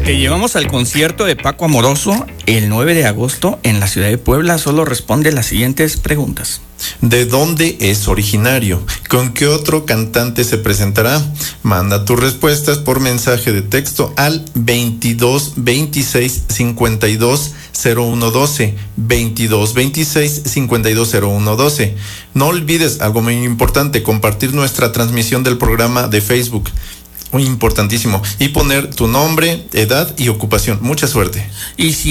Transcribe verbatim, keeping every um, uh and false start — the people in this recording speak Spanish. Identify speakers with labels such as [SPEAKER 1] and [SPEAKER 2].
[SPEAKER 1] Te llevamos al concierto de Paco Amoroso el nueve de agosto en la ciudad de Puebla. Solo responde las siguientes preguntas.
[SPEAKER 2] ¿De dónde es originario? ¿Con qué otro cantante se presentará? Manda tus respuestas por mensaje de texto al veintidós veintiséis cincuenta y dos cero uno doce, veintidós veintiséis cincuenta y dos cero uno doce. No olvides algo muy importante, compartir nuestra transmisión del programa de Facebook. Muy importantísimo. Y poner tu nombre, edad y ocupación. Mucha suerte.
[SPEAKER 1] Y si